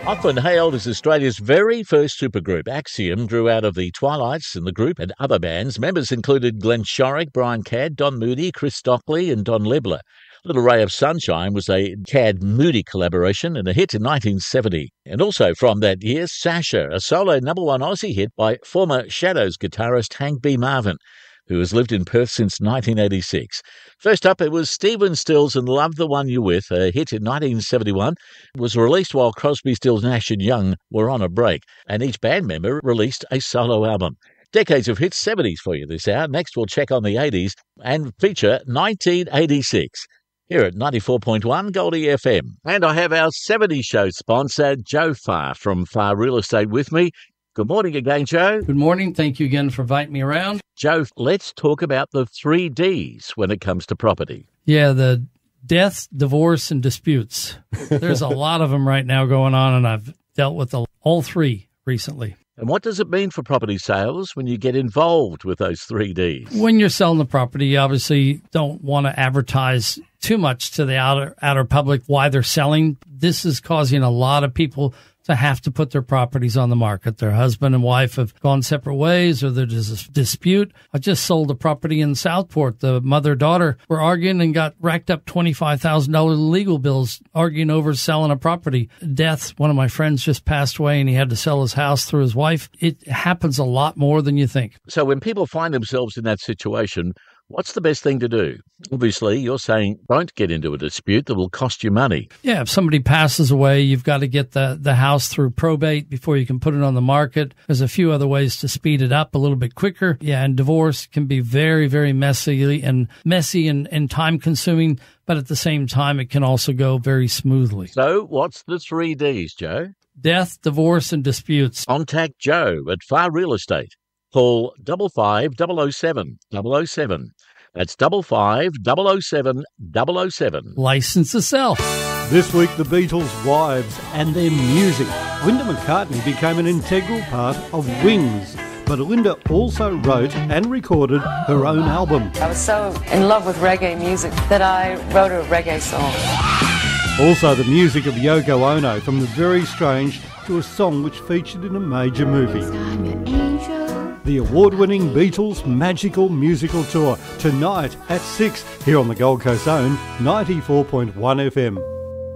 Often hailed as Australia's very first supergroup, Axiom grew out of the Twilights in the group and other bands. Members included Glenn Shorrock, Brian Cadd, Don Moody, Chris Stockley and Don Lebler. Little Ray of Sunshine was a Cadd-Moody collaboration and a hit in 1970. And also from that year, Sasha, a solo #1 Aussie hit by former Shadows guitarist Hank B. Marvin, who has lived in Perth since 1986. First up, it was Stephen Stills and Love the One You're With, a hit in 1971. It was released while Crosby, Stills, Nash and Young were on a break, and each band member released a solo album. Decades of hits, 70s for you this hour. Next, we'll check on the 80s and feature 1986. Here at 94.1 Goldie FM. And I have our 70s show sponsor, Joe Farr from Farr Real Estate with me. Good morning again, Joe. Good morning. Thank you again for inviting me around. Joe, let's talk about the 3 Ds when it comes to property. Yeah, the death, divorce, and disputes. There's a lot of them right now going on, and I've dealt with all 3 recently. And what does it mean for property sales when you get involved with those 3 Ds? When you're selling the property, you obviously don't want to advertise too much to the outer public why they're selling. This is causing a lot of people to have to put their properties on the market. Their husband and wife have gone separate ways, or there's a dispute. I just sold a property in Southport. The mother-daughter were arguing and got racked up $25,000 legal bills arguing over selling a property. Death, one of my friends just passed away and he had to sell his house through his wife. It happens a lot more than you think. So when people find themselves in that situation, what's the best thing to do? Obviously, you're saying don't get into a dispute that will cost you money. Yeah, if somebody passes away, you've got to get the house through probate before you can put it on the market. There's a few other ways to speed it up a little bit quicker. Yeah, and divorce can be very, very messy and time-consuming, but at the same time, it can also go very smoothly. So what's the 3 Ds, Joe? Death, divorce, and disputes. Contact Joe at Farr Real Estate. Call 55 007 007. That's 55 007 007. License to sell. This week, the Beatles' wives and their music. Linda McCartney became an integral part of Wings, but Linda also wrote and recorded her own album. I was so in love with reggae music that I wrote a reggae song. Also the music of Yoko Ono, from The Very Strange to a song which featured in a major movie. The award-winning Beatles Magical Musical Tour, tonight at 6, here on the Gold Coast Zone, 94.1 FM.